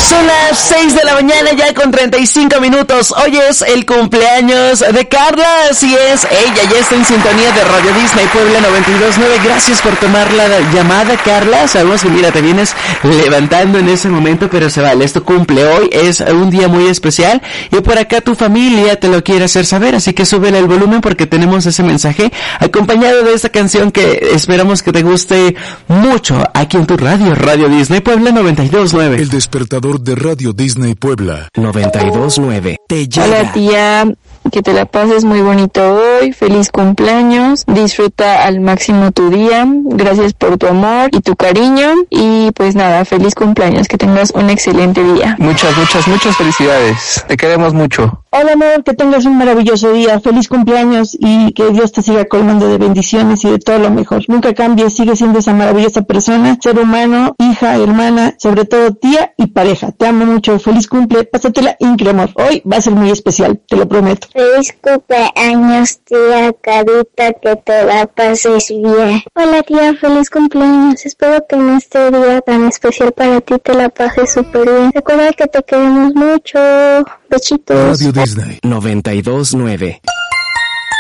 Son las 6 de la mañana ya con 35 minutos. Hoy es el cumpleaños de Carla, así es. Ella ya está en sintonía de Radio Disney Puebla 92.9. Gracias por tomar la llamada, Carla. Sabemos que mira, te vienes levantando en ese momento, pero se vale. Esto cumple hoy, es un día muy especial y por acá tu familia te lo quiere hacer saber, así que súbele el volumen porque tenemos ese mensaje acompañado de esta canción que esperamos que te guste mucho aquí en tu radio, Radio Disney Puebla 92.9. El despertador de Radio Disney Puebla 92.9 te llega. Hola tía, que te la pases muy bonito hoy, feliz cumpleaños, disfruta al máximo tu día, gracias por tu amor y tu cariño y pues nada, feliz cumpleaños, que tengas un excelente día. Muchas felicidades, te queremos mucho. Hola amor, que tengas un maravilloso día, feliz cumpleaños y que Dios te siga colmando de bendiciones y de todo lo mejor. Nunca cambies, sigue siendo esa maravillosa persona, ser humano, hija, hermana, sobre todo tía y pareja. Te amo mucho, feliz cumple, pásatela increíble amor. Hoy va a ser muy especial, te lo prometo. Feliz cumpleaños tía Carita, que te la pases bien. Hola tía, feliz cumpleaños, espero que en este día tan especial para ti te la pases súper bien. Recuerda que te queremos mucho, besitos. Radio Disney 92.9